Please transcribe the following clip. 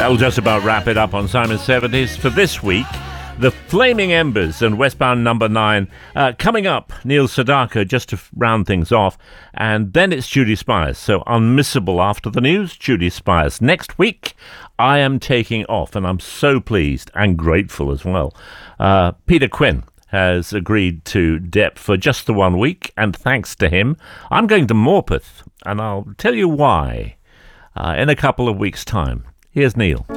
That'll just about wrap it up on Simon 70s for this week. The Flaming Embers and Westbound Number 9. Coming up, Neil Sedaka just to round things off. And then it's Judy Spiers. So unmissable after the news, Judy Spiers. Next week, I am taking off, and I'm so pleased and grateful as well. Peter Quinn has agreed to dep for just the 1 week, and thanks to him, I'm going to Morpeth, and I'll tell you why in a couple of weeks' time. Here's Neil.